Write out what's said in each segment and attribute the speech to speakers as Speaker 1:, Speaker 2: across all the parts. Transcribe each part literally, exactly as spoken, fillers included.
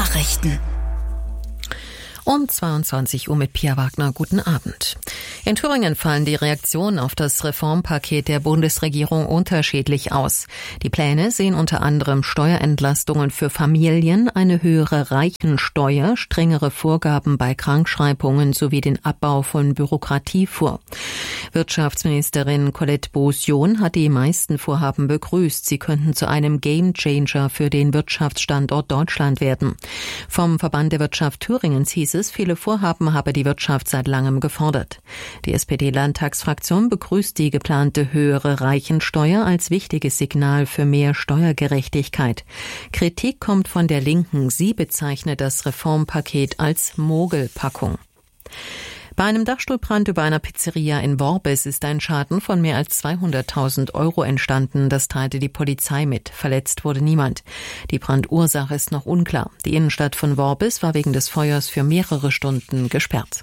Speaker 1: Nachrichten. Um zweiundzwanzig Uhr mit Pia Wagner. Guten Abend. In Thüringen fallen die Reaktionen auf das Reformpaket der Bundesregierung unterschiedlich aus. Die Pläne sehen unter anderem Steuerentlastungen für Familien, eine höhere Reichensteuer, strengere Vorgaben bei Krankschreibungen sowie den Abbau von Bürokratie vor. Wirtschaftsministerin Colette Beaussion hat die meisten Vorhaben begrüßt. Sie könnten zu einem Gamechanger für den Wirtschaftsstandort Deutschland werden. Vom Verband der Wirtschaft Thüringens hieß es, viele Vorhaben habe die Wirtschaft seit langem gefordert. Die S P D-Landtagsfraktion begrüßt die geplante höhere Reichensteuer als wichtiges Signal für mehr Steuergerechtigkeit. Kritik kommt von der Linken. Sie bezeichnet das Reformpaket als Mogelpackung. Bei einem Dachstuhlbrand über einer Pizzeria in Worbis ist ein Schaden von mehr als zweihunderttausend Euro entstanden. Das teilte die Polizei mit. Verletzt wurde niemand. Die Brandursache ist noch unklar. Die Innenstadt von Worbis war wegen des Feuers für mehrere Stunden gesperrt.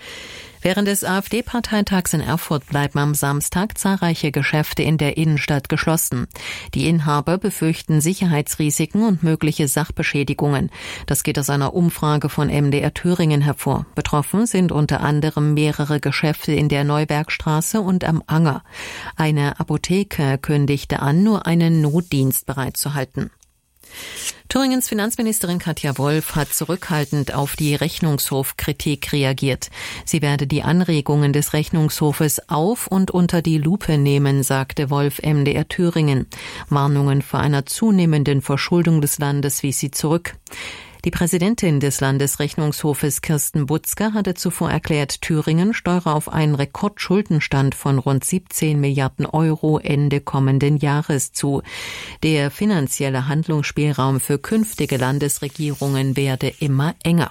Speaker 1: Während des AfD-Parteitags in Erfurt bleiben am Samstag zahlreiche Geschäfte in der Innenstadt geschlossen. Die Inhaber befürchten Sicherheitsrisiken und mögliche Sachbeschädigungen. Das geht aus einer Umfrage von M D R Thüringen hervor. Betroffen sind unter anderem mehrere Geschäfte in der Neubergstraße und am Anger. Eine Apotheke kündigte an, nur einen Notdienst bereitzuhalten. Thüringens Finanzministerin Katja Wolf hat zurückhaltend auf die Rechnungshofkritik reagiert. Sie werde die Anregungen des Rechnungshofes auf und unter die Lupe nehmen, sagte Wolf M D R Thüringen. Warnungen vor einer zunehmenden Verschuldung des Landes wies sie zurück. Die Präsidentin des Landesrechnungshofes Kirsten Butzger hatte zuvor erklärt, Thüringen steuere auf einen Rekordschuldenstand von rund siebzehn Milliarden Euro Ende kommenden Jahres zu. Der finanzielle Handlungsspielraum für künftige Landesregierungen werde immer enger.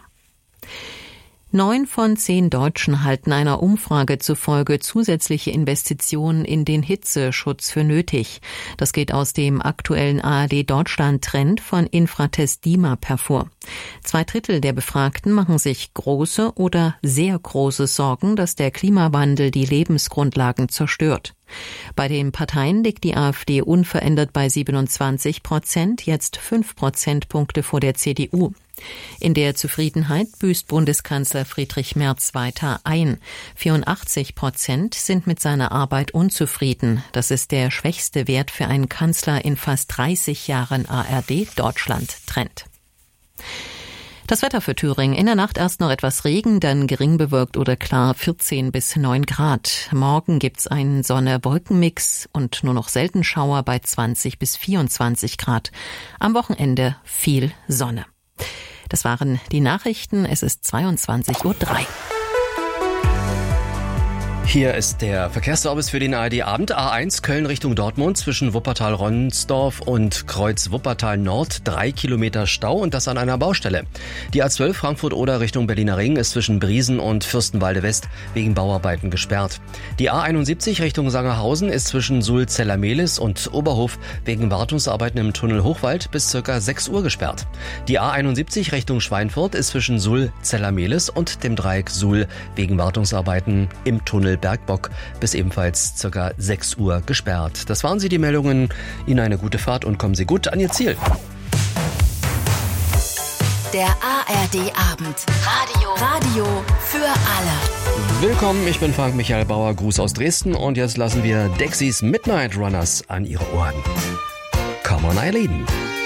Speaker 1: Neun von zehn Deutschen halten einer Umfrage zufolge zusätzliche Investitionen in den Hitzeschutz für nötig. Das geht aus dem aktuellen A R D-Deutschland-Trend von Infratest D I M A P hervor. Zwei Drittel der Befragten machen sich große oder sehr große Sorgen, dass der Klimawandel die Lebensgrundlagen zerstört. Bei den Parteien liegt die AfD unverändert bei siebenundzwanzig Prozent, jetzt fünf Prozentpunkte vor der C D U. In der Zufriedenheit büßt Bundeskanzler Friedrich Merz weiter ein. vierundachtzig Prozent sind mit seiner Arbeit unzufrieden. Das ist der schwächste Wert für einen Kanzler in fast dreißig Jahren A R D-Deutschland-Trend. Das Wetter für Thüringen. In der Nacht erst noch etwas Regen, dann gering bewölkt oder klar vierzehn bis neun Grad. Morgen gibt's einen Sonne-Wolken-Mix und nur noch selten Schauer bei zwanzig bis vierundzwanzig Grad. Am Wochenende viel Sonne. Das waren die Nachrichten. Es ist zweiundzwanzig Uhr drei.
Speaker 2: Hier ist der Verkehrsservice für den A R D-Abend. A eins Köln Richtung Dortmund zwischen Wuppertal-Ronsdorf und Kreuz Wuppertal-Nord. Drei Kilometer Stau und das an einer Baustelle. Die A zwölf Frankfurt-Oder Richtung Berliner Ring ist zwischen Briesen und Fürstenwalde-West wegen Bauarbeiten gesperrt. Die A einundsiebzig Richtung Sangerhausen ist zwischen Suhl-Zellermehlis und Oberhof wegen Wartungsarbeiten im Tunnel Hochwald bis circa sechs Uhr gesperrt. Die A einundsiebzig Richtung Schweinfurt ist zwischen Suhl-Zellermehlis und dem Dreieck Suhl wegen Wartungsarbeiten im Tunnel Bergbock bis ebenfalls ca. sechs Uhr gesperrt. Das waren sie, die Meldungen. Ihnen eine gute Fahrt und kommen Sie gut an Ihr Ziel.
Speaker 1: Der A R D-Abend. Radio. Radio für alle.
Speaker 2: Willkommen, ich bin Frank Michael Bauer, Gruß aus Dresden und jetzt lassen wir Dexys Midnight Runners an Ihre Ohren. Come on, Eileen.